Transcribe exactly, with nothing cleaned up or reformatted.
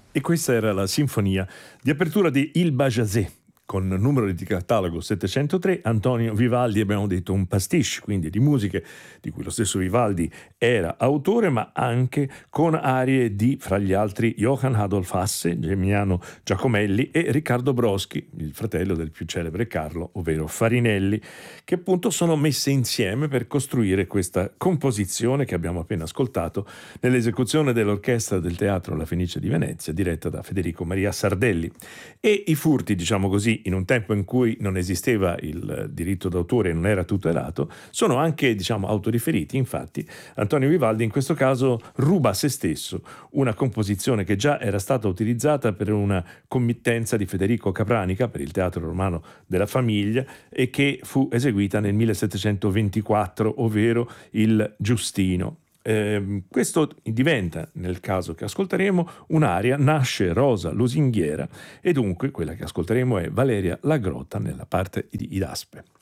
E questa era la sinfonia di apertura di Il Bajazet, con numero di catalogo settecentotre, Antonio Vivaldi, abbiamo detto un pastiche, quindi di musiche di cui lo stesso Vivaldi era autore, ma anche con arie di, fra gli altri, Johann Adolf Hasse, Geminiano Giacomelli e Riccardo Broschi, il fratello del più celebre Carlo, ovvero Farinelli, che appunto sono messe insieme per costruire questa composizione che abbiamo appena ascoltato nell'esecuzione dell'orchestra del Teatro La Fenice di Venezia, diretta da Federico Maria Sardelli. E i furti, diciamo così, in un tempo in cui non esisteva il diritto d'autore e non era tutelato, sono anche, diciamo, autoriferiti. Infatti Antonio Vivaldi in questo caso ruba a se stesso una composizione che già era stata utilizzata per una committenza di Federico Capranica per il Teatro Romano della Famiglia e che fu eseguita nel millesettecentoventiquattro, ovvero il Giustino. Eh, questo diventa, nel caso che ascolteremo, un'aria, nasce Rosa Lusinghiera e dunque quella che ascolteremo è Valeria La Grotta nella parte di Idaspe.